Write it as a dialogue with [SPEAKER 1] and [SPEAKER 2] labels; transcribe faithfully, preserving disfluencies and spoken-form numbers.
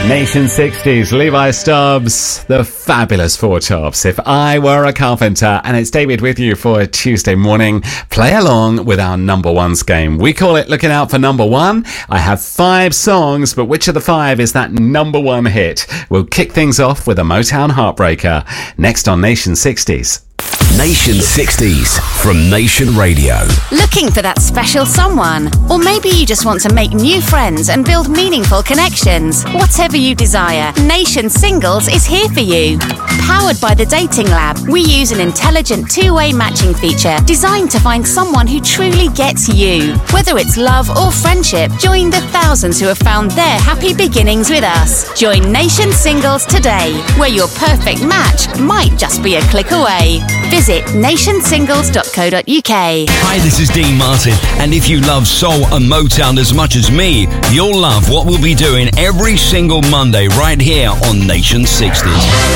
[SPEAKER 1] Nation sixties, Levi Stubbs, the fabulous Four Tops. If I Were a Carpenter, and it's David with you for a Tuesday morning. Play along with our number ones game. We call it Looking Out for Number One. I have five songs, but which of the five is that number one hit? We'll kick things off with a Motown heartbreaker. Next on Nation sixties.
[SPEAKER 2] Nation sixties from Nation Radio.
[SPEAKER 3] Looking for that special someone? Or maybe you just want to make new friends and build meaningful connections. Whatever you desire, Nation Singles is here for you. Powered by the Dating Lab, we use an intelligent two-way matching feature designed to find someone who truly gets you. Whether it's love or friendship, join the thousands who have found their happy beginnings with us. Join Nation Singles today, where your perfect match might just be a click away. Visit nation singles dot co dot uk.
[SPEAKER 2] Hi, this is Dean Martin, and if you love soul and Motown as much as me, you'll love what we'll be doing every single Monday right here on Nation sixties.